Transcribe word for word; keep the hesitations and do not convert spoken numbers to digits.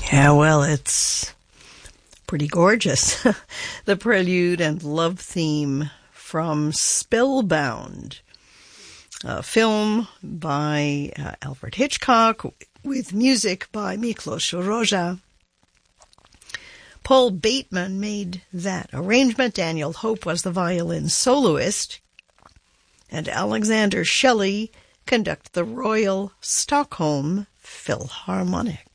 Yeah, well, it's pretty gorgeous. The prelude and love theme from Spellbound, a film by uh, Alfred Hitchcock with music by Miklos Rozsa. Paul Bateman made that arrangement. Daniel Hope was the violin soloist. And Alexander Shelley conducted the Royal Stockholm Philharmonic.